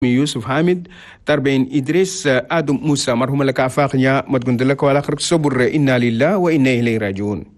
Yusuf Hamid tarben Idris Adum Musa marhumala ka afaqnya madgundala ko ala khirk sobur inna lillahi wa inna ilayhi rajiun.